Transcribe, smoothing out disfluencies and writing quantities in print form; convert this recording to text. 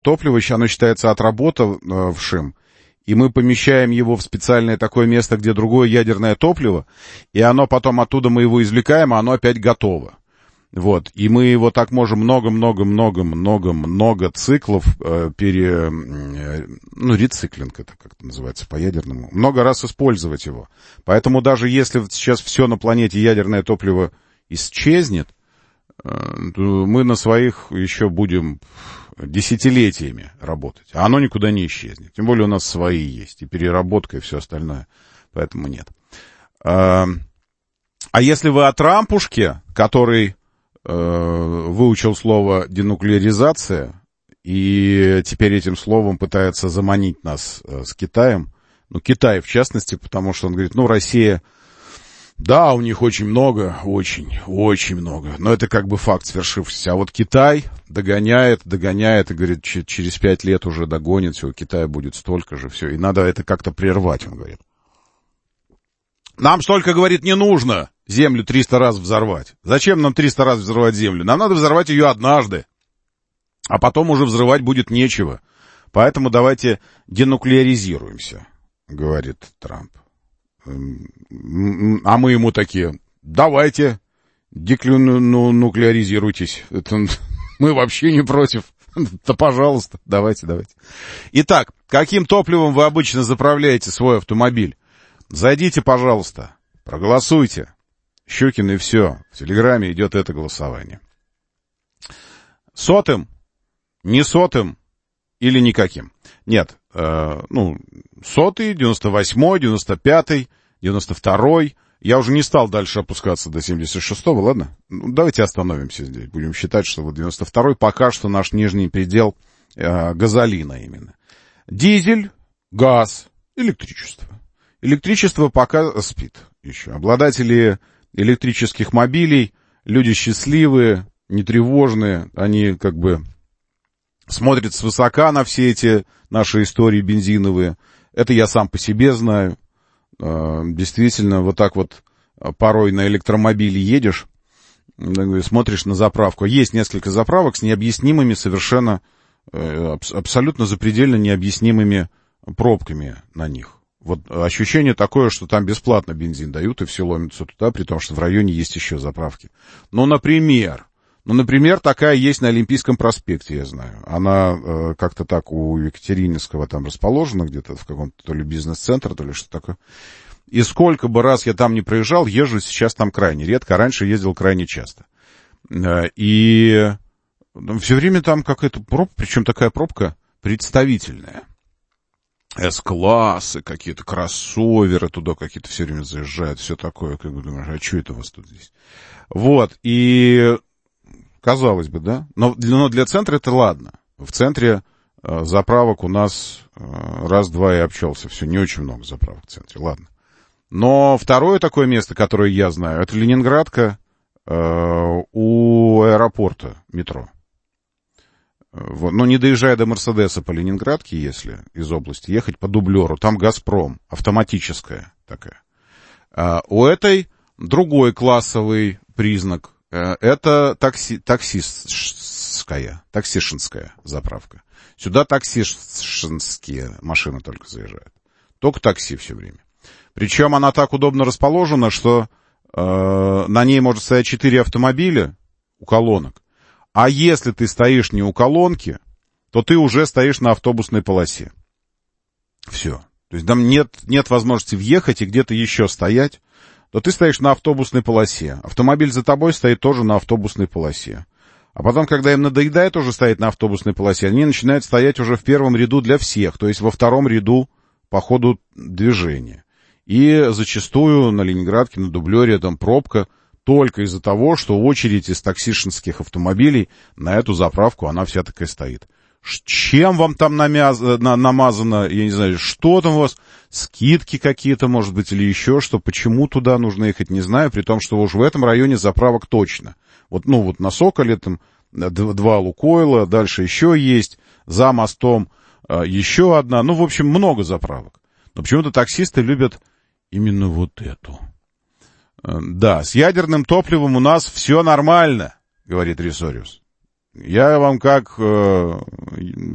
топливо, оно считается отработавшим, и мы помещаем его в специальное такое место, где другое ядерное топливо, и оно потом оттуда мы его извлекаем, а оно опять готово. Вот, и мы его так можем много циклов рециклинг это как-то называется по-ядерному, много раз использовать его. Поэтому даже если сейчас все на планете ядерное топливо исчезнет, мы на своих еще будем десятилетиями работать, а оно никуда не исчезнет. Тем более у нас свои есть, и переработка, и все остальное, поэтому нет. А если вы о Трампушке, который выучил слово денуклеаризация и теперь этим словом пытается заманить нас с Китаем. Ну, Китай в частности, потому что он говорит, Россия, да, у них очень много, очень много, но это как бы факт свершившийся. А вот Китай догоняет и говорит, через 5 лет уже догонит, все, у Китая будет столько же, все, и надо это как-то прервать, он говорит. Нам столько, говорит, не нужно землю 300 раз взорвать. Зачем нам 300 раз взорвать землю? Нам надо взорвать ее однажды, а потом уже взрывать будет нечего. Поэтому давайте денуклеаризируемся, говорит Трамп. А мы ему такие, давайте, денуклеаризируйтесь. Это, мы вообще не против. Да, пожалуйста, давайте. Итак, каким топливом вы обычно заправляете свой автомобиль? Зайдите, пожалуйста, проголосуйте. Щукин и все. В Телеграме идет это голосование. Сотым, не сотым или никаким? Нет, сотый, 98-й, 95-й, 92-й. Я уже не стал дальше опускаться до 76-го, ладно? Давайте остановимся здесь. Будем считать, что вот 92-й пока что наш нижний предел газолина именно. Дизель, газ, электричество. Электричество пока спит еще. Обладатели электрических мобилей, люди счастливые, нетревожные, они как бы смотрят свысока на все эти наши истории бензиновые. Это я сам по себе знаю. Действительно, вот так вот порой на электромобиле едешь, смотришь на заправку. Есть несколько заправок с необъяснимыми совершенно, абсолютно запредельно необъяснимыми пробками на них. Вот ощущение такое, что там бесплатно бензин дают, и все ломятся туда, при том, что в районе есть еще заправки. Например, такая есть на Олимпийском проспекте, я знаю. Она как-то так у Екатерининского там расположена, где-то в каком-то то ли бизнес-центре, то ли что такое. И сколько бы раз я там не проезжал, езжу сейчас там крайне редко, раньше ездил крайне часто. И все время там какая-то пробка, причем такая пробка представительная. С-классы, какие-то кроссоверы туда какие-то все время заезжают, все такое, как бы думаешь, а что это у вас тут здесь? Вот, и казалось бы, да, но для центра это ладно. В центре заправок у нас раз-два и обчелся, все, не очень много заправок в центре, ладно. Но второе такое место, которое я знаю, это Ленинградка у аэропорта метро. Вот. Но не доезжая до Мерседеса по Ленинградке, если из области ехать по дублеру, там «Газпром», автоматическая такая. У этой другой классовый признак. Это таксишинская заправка. Сюда таксишинские машины только заезжают. Только такси все время. Причем она так удобно расположена, что на ней может стоять 4 автомобиля у колонок. А если ты стоишь не у колонки, то ты уже стоишь на автобусной полосе. Все. То есть там нет возможности въехать и где-то еще стоять, то ты стоишь на автобусной полосе. Автомобиль за тобой стоит тоже на автобусной полосе. А потом, когда им надоедает уже стоять на автобусной полосе, они начинают стоять уже в первом ряду для всех, то есть во втором ряду по ходу движения. И зачастую на Ленинградке, на дублере там пробка только из-за того, что очередь из таксишинских автомобилей на эту заправку, она вся такая стоит. Чем вам там намазано, я не знаю, что там у вас, скидки какие-то, может быть, или еще что, почему туда нужно ехать, не знаю, при том, что уж в этом районе заправок точно. Вот на Соколе там 2 Лукойла, дальше еще есть, за мостом еще одна, в общем, много заправок. Но почему-то таксисты любят именно вот эту. Да, с ядерным топливом у нас все нормально, говорит Ресориус. Я вам как